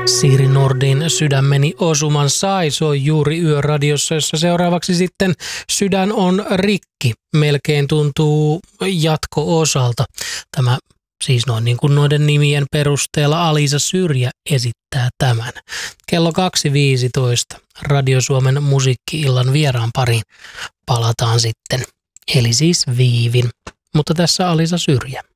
Siiri Nordin Sydämeni osuman sai soi juuri Yöradiossa, jossa seuraavaksi sitten Sydän on rikki. Melkein tuntuu jatko-osalta. Tämä siis noin niin kuin noiden nimien perusteella Alisa Syrjä esittää tämän. Kello 2.15 Radio Suomen musiikki-illan vieraan pariin palataan sitten. Eli siis Viivin. Mutta tässä Alisa Syrjä.